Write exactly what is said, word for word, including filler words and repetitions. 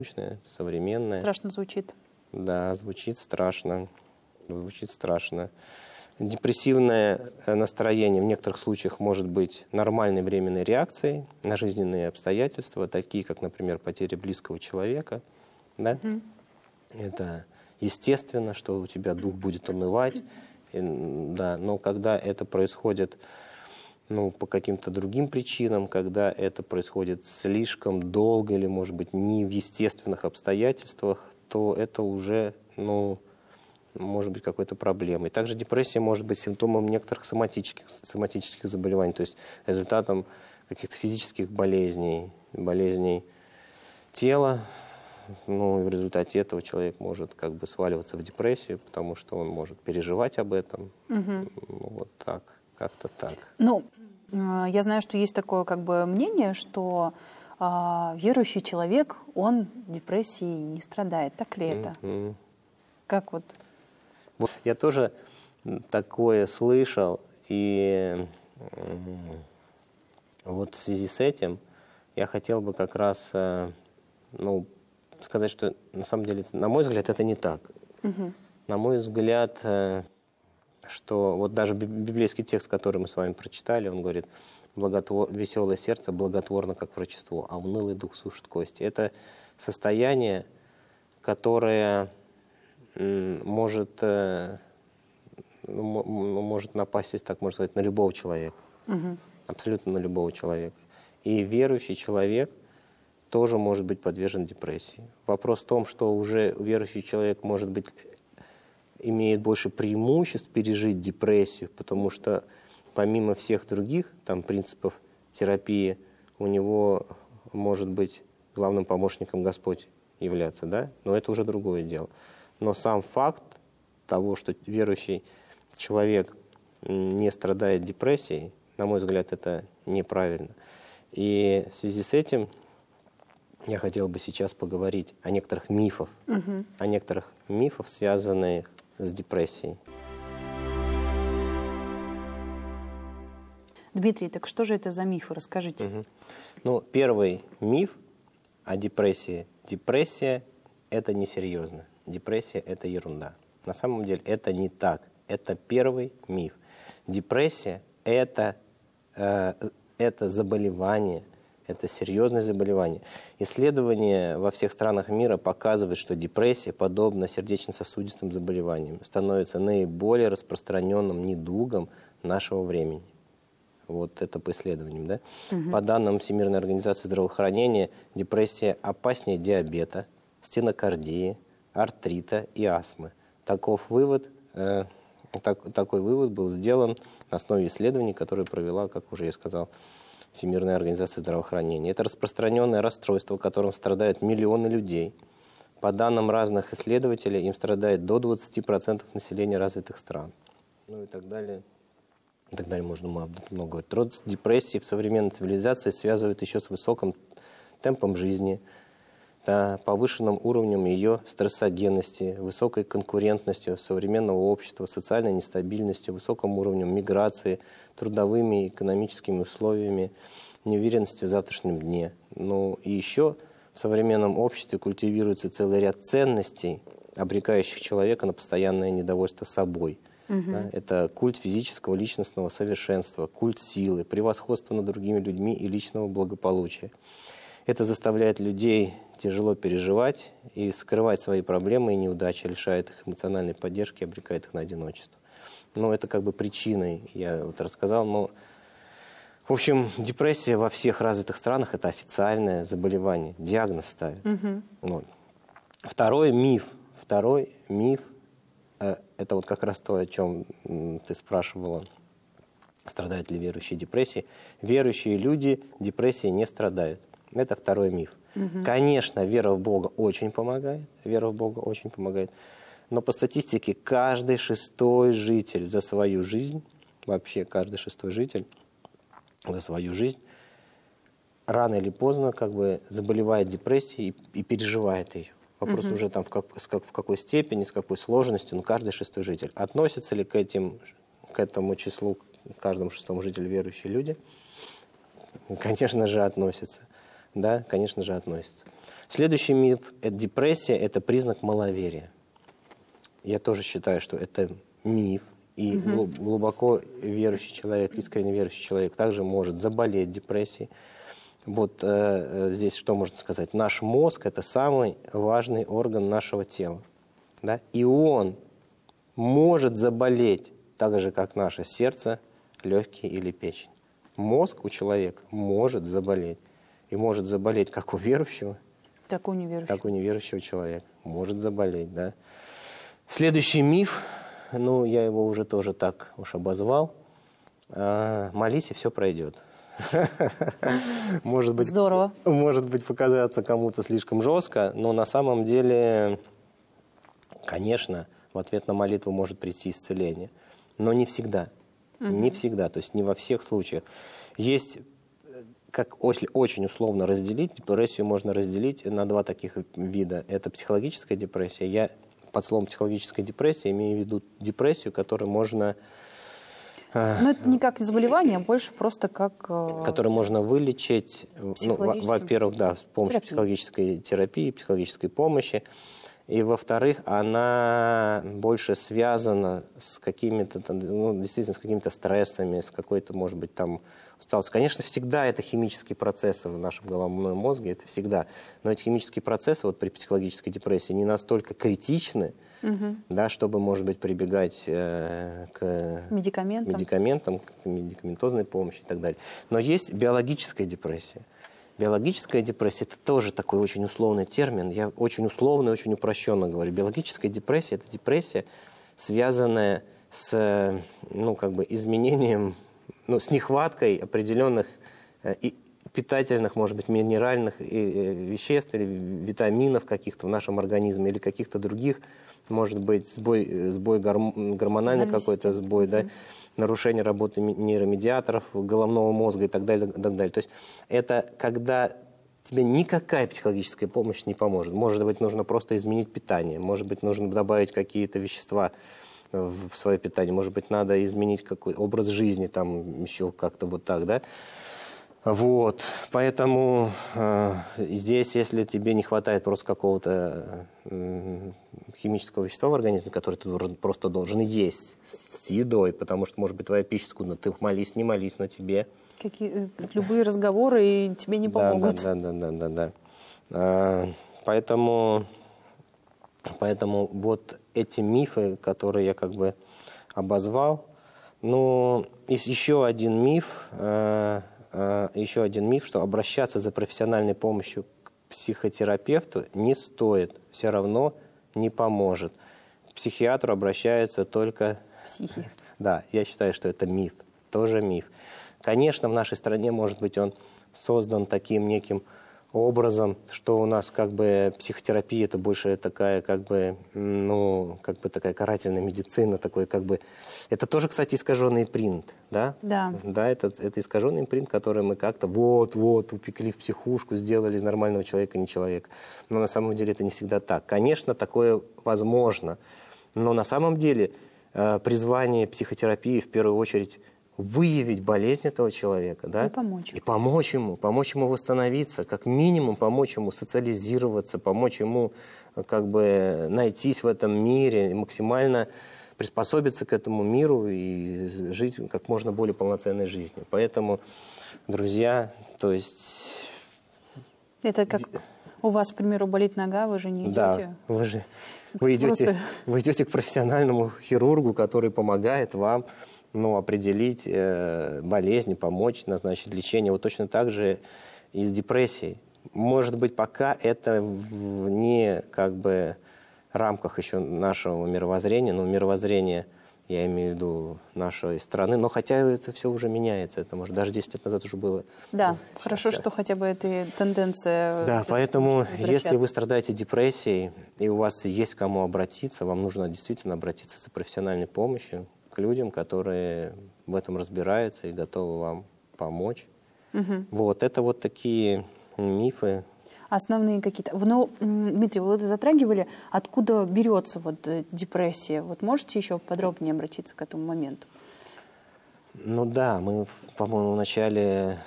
современное. Страшно звучит. Да, звучит страшно. Звучит страшно. Депрессивное настроение в некоторых случаях может быть нормальной временной реакцией на жизненные обстоятельства, такие как, например, потеря близкого человека. Да? Mm-hmm. Это естественно, что у тебя дух будет унывать. И, да, но когда это происходит ну, по каким-то другим причинам, когда это происходит слишком долго или, может быть, не в естественных обстоятельствах, то это уже, ну, может быть какой-то проблемой. Также депрессия может быть симптомом некоторых соматических, соматических заболеваний, то есть результатом каких-то физических болезней, болезней тела. Ну, и в результате этого человек может как бы сваливаться в депрессию, потому что он может переживать об этом. Угу. Ну, вот так, как-то так. Ну, я знаю, что есть такое как бы мнение, что э, верующий человек, он депрессией не страдает. Так ли это? Mm-hmm. Как вот? вот? Я тоже такое слышал, и вот в связи с этим я хотел бы как раз ну, сказать, что на самом деле, на мой взгляд, это не так. Mm-hmm. На мой взгляд, что вот даже библейский текст, который мы с вами прочитали, он говорит, благотвор... веселое сердце благотворно, как врачество, а унылый дух сушит кости. Это состояние, которое может, может напасть, если так можно сказать, на любого человека. Угу. Абсолютно на любого человека. И верующий человек тоже может быть подвержен депрессии. Вопрос в том, что уже верующий человек может быть имеет больше преимуществ пережить депрессию, потому что помимо всех других там, принципов терапии, у него может быть главным помощником Господь являться, да? Но это уже другое дело. Но сам факт того, что верующий человек не страдает депрессией, на мой взгляд, это неправильно. И в связи с этим я хотел бы сейчас поговорить о некоторых мифах, угу. о некоторых мифах, связанных с депрессией. Дмитрий, так что же это за мифы? Расскажите. Угу. Ну, первый миф о депрессии. Депрессия – это несерьезно. Депрессия – это ерунда. На самом деле это не так. Это первый миф. Депрессия – это, э, это заболевание, это серьезное заболевание. Исследования во всех странах мира показывают, что депрессия, подобно сердечно-сосудистым заболеваниям, становится наиболее распространенным недугом нашего времени. Вот это по исследованиям. Да? Угу. По данным Всемирной организации здравоохранения, депрессия опаснее диабета, стенокардии, артрита и астмы. Таков вывод, э, так, такой вывод был сделан на основе исследований, которые провела, как уже я сказал, Всемирная организация здравоохранения. Это распространенное расстройство, которым страдают миллионы людей. По данным разных исследователей, им страдает до двадцати процентов населения развитых стран. Ну и так далее. И так далее можно много говорить. Рост депрессии в современной цивилизации связывают еще с высоким темпом жизни, да, повышенным уровнем ее стрессогенности, высокой конкурентностью современного общества, социальной нестабильностью, высоким уровнем миграции, трудовыми и экономическими условиями, неуверенностью в завтрашнем дне. Ну и еще в современном обществе культивируется целый ряд ценностей, обрекающих человека на постоянное недовольство собой. Угу. Да, это культ физического личностного совершенства, культ силы, превосходства над другими людьми и личного благополучия. Это заставляет людей тяжело переживать и скрывать свои проблемы и неудачи, лишает их эмоциональной поддержки, обрекает их на одиночество. Ну, это как бы причиной, я вот рассказал, но, в общем, депрессия во всех развитых странах – это официальное заболевание, диагноз ставят. Угу. Вот. Второй миф, второй миф э, – это вот как раз то, о чем ты спрашивала, страдают ли верующие депрессией. Верующие люди депрессией не страдают. Это второй миф. Угу. Конечно, вера в Бога очень помогает. Вера в Бога очень помогает. Но по статистике каждый шестой житель за свою жизнь, вообще каждый шестой житель за свою жизнь, рано или поздно как бы заболевает депрессией и, и переживает ее. Вопрос угу. уже там в, как, в какой степени, с какой сложностью, но каждый шестой житель. Относятся ли к, этим, к этому числу, к каждому шестому жителю верующие люди? Конечно же, относятся. Да, конечно же, относится. Следующий миф – это депрессия, это признак маловерия. Я тоже считаю, что это миф. И угу. глубоко верующий человек, искренне верующий человек также может заболеть депрессией. Вот э, здесь что можно сказать? Наш мозг – это самый важный орган нашего тела. Да? И он может заболеть так же, как наше сердце, легкие или печень. Мозг у человека может заболеть. И может заболеть как у верующего, так, у неверующего. так у неверующего человека. Может заболеть, да. Следующий миф, ну, я его уже тоже так уж обозвал. А, молись, и все пройдет. Может быть, здорово. Может быть, показаться кому-то слишком жестко, но на самом деле, конечно, в ответ на молитву может прийти исцеление. Но не всегда. Угу. Не всегда, то есть не во всех случаях. Есть, как очень условно разделить, депрессию можно разделить на два таких вида. Это психологическая депрессия. Я под словом психологическая депрессия имею в виду депрессию, которую можно... Но это не как заболевание, а больше просто как... Которую можно вылечить, ну, во-первых, да, с помощью терапии. психологической терапии, психологической помощи. И, во-вторых, она больше связана с какими-то, ну, действительно, с какими-то стрессами, с какой-то, может быть, там усталостью. Конечно, всегда это химические процессы в нашем головном мозге, это всегда. Но эти химические процессы вот при психологической депрессии не настолько критичны, угу. да, чтобы, может быть, прибегать э, к медикаментам. медикаментам, к медикаментозной помощи и так далее. Но есть биологическая депрессия. Биологическая депрессия – это тоже такой очень условный термин. Я очень условно и очень упрощенно говорю. Биологическая депрессия – это депрессия, связанная с, ну, как бы изменением, ну, с нехваткой определенных э, и питательных, может быть, минеральных э, веществ или витаминов каких-то в нашем организме или каких-то других, может быть, сбой, сбой гормон, гормональный какой-то сбой, mm-hmm. да, нарушение работы нейромедиаторов, головного мозга и так далее, и так далее. То есть это когда тебе никакая психологическая помощь не поможет. Может быть, нужно просто изменить питание, может быть, нужно добавить какие-то вещества в свое питание, может быть, надо изменить какой образ жизни, там еще как-то вот так, да. Вот, поэтому э, здесь, если тебе не хватает просто какого-то э, химического вещества в организме, которое ты должен, просто должен есть с едой, потому что, может быть, твоя пища скудна, ты молись, не молись, но тебе... Какие, любые разговоры тебе не помогут. Да, да, да, да, да, да. А, поэтому, поэтому вот эти мифы, которые я как бы обозвал, ну, еще один миф... Э, еще один миф, что обращаться за профессиональной помощью к психотерапевту не стоит, все равно не поможет. К психиатру обращаются только... Психи. Да, я считаю, что это миф, тоже миф. Конечно, в нашей стране, может быть, он создан таким неким образом, что у нас как бы психотерапия это больше такая как бы, ну, как бы такая карательная медицина, такой как бы... Это тоже, кстати, искаженный принт, да? Да. Да, это, это искаженный принт, который мы как-то вот-вот упекли в психушку, сделали из нормального человека не человека. Но на самом деле это не всегда так. Конечно, такое возможно, но на самом деле э, призвание психотерапии в первую очередь выявить болезнь этого человека, да? И помочь. И помочь ему, помочь ему восстановиться, как минимум помочь ему социализироваться, помочь ему как бы найтись в этом мире, максимально приспособиться к этому миру и жить как можно более полноценной жизнью. Поэтому, друзья, то есть... Это как у вас, к примеру, болит нога, вы же не идете? Да, вы же вы идете, Просто... вы идете к профессиональному хирургу, который помогает вам, ну, определить э, болезнь, помочь, назначить лечение. Вот точно так же и с депрессией. Может быть, пока это вне как бы рамках еще нашего мировоззрения, ну, мировоззрение, я имею в виду нашей страны, но хотя это все уже меняется, это, может, даже десять лет назад уже было. Да, ну, хорошо, сейчас, что да. хотя бы эта тенденция... Да, поэтому, если вы страдаете депрессией, и у вас есть к кому обратиться, вам нужно действительно обратиться за профессиональной помощью к людям, которые в этом разбираются и готовы вам помочь. Угу. Вот, это вот такие мифы. Основные какие-то... Ну, Дмитрий, вы вот затрагивали, откуда берется вот депрессия. Вот можете еще подробнее обратиться к этому моменту? Ну да, мы, по-моему, в начале